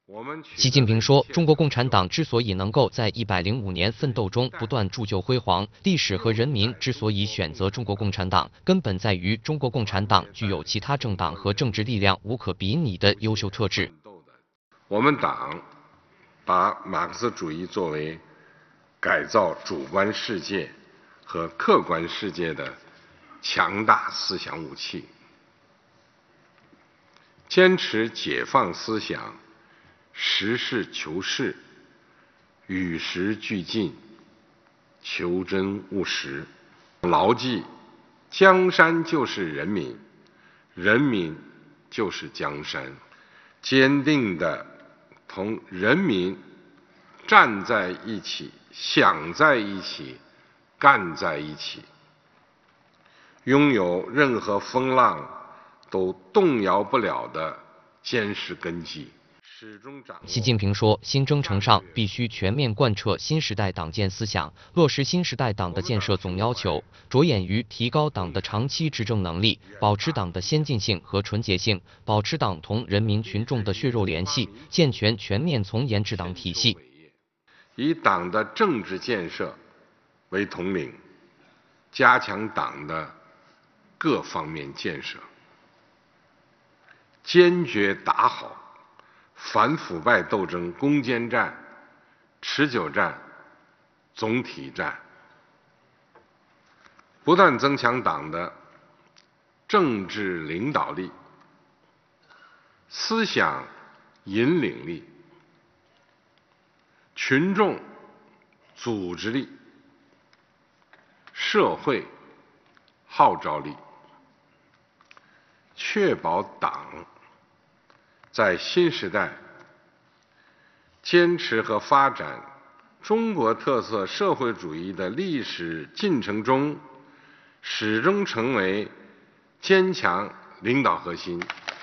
习近平说，中国共产党之所以能够在105年奋斗中不断铸就辉煌，历史和人民之所以选择中国共产党，根本在于中国共产党具有其他政党和政治力量无可比拟的优秀特质。 我们党把马克思主义作为改造主观世界和客观世界的强大思想武器，坚持解放思想，实事求是，与时俱进，求真务实，牢记江山就是人民，人民就是江山，坚定地同人民站在一起，想在一起，干在一起，拥有任何风浪都动摇不了的坚实根基。 习近平说，新征程上必须全面贯彻新时代党建思想，落实新时代党的建设总要求，着眼于提高党的长期执政能力，保持党的先进性和纯洁性，保持党同人民群众的血肉联系，健全全面从严治党体系。 以党的政治建设为统领，加强党的各方面建设，坚决打好反腐败斗争攻坚战、持久战、总体战，不断增强党的政治领导力、思想引领力、群众组织力、社会号召力，确保党在新时代坚持和发展中国特色社会主义的历史进程中，始终成为坚强领导核心。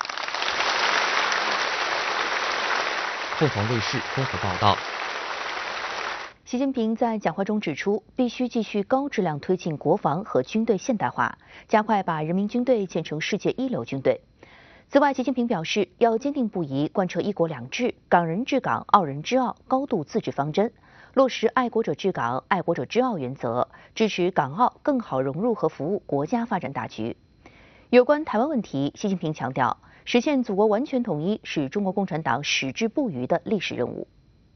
凤凰卫视综合报道。 习近平在讲话中指出，必须继续高质量推进国防和军队现代化，加快把人民军队建成世界一流军队。此外，习近平表示，要坚定不移贯彻“一国两制”、港人治港、澳人治澳高度自治方针，落实爱国者治港、爱国者治澳原则，支持港澳更好融入和服务国家发展大局。有关台湾问题，习近平强调，实现祖国完全统一是中国共产党矢志不渝的历史任务。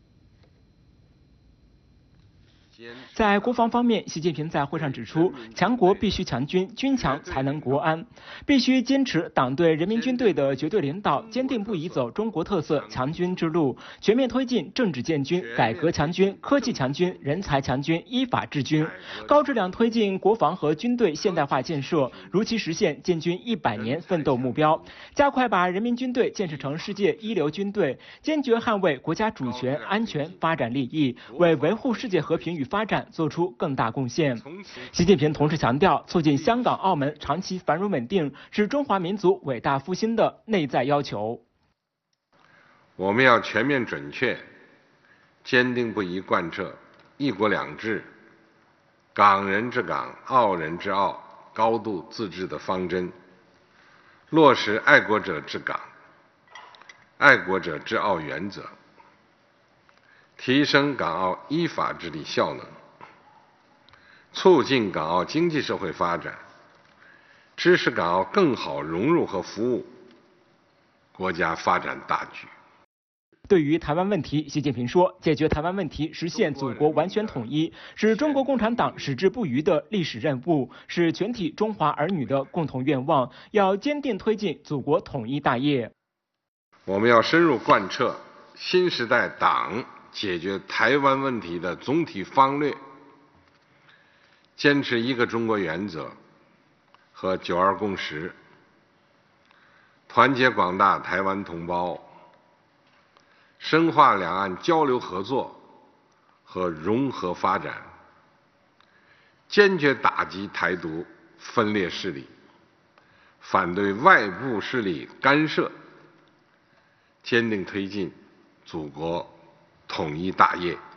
在国防方面，习近平在会上指出，强国必须强军，军强才能国安，必须坚持党对人民军队的绝对领导，坚定不移走中国特色强军之路，全面推进政治建军、改革强军、科技强军、人才强军、依法治军，高质量推进国防和军队现代化建设，如期实现建军100年奋斗目标，加快把人民军队建设成世界一流军队，坚决捍卫国家主权、安全、发展利益，为维护世界和平与发展做出更大贡献。习近平同时强调，促进香港、澳门长期繁荣稳定是中华民族伟大复兴的内在要求。 我们要全面准确、坚定不移贯彻“一国两制”、港人治港、澳人治澳高度自治的方针，落实爱国者治港、爱国者治澳原则，提升港澳依法治理效能，促进港澳经济社会发展，支持港澳更好融入和服务国家发展大局。 对于台湾问题，习近平说，解决台湾问题，实现祖国完全统一，是中国共产党矢志不渝的历史任务，是全体中华儿女的共同愿望，要坚定推进祖国统一大业。 我们要深入贯彻新时代党解决台湾问题的总体方略，坚持一个中国原则和9·2共识，团结广大台湾同胞，深化两岸交流合作和融合发展，坚决打击台独分裂势力，反对外部势力干涉，坚定推进祖国统一大业。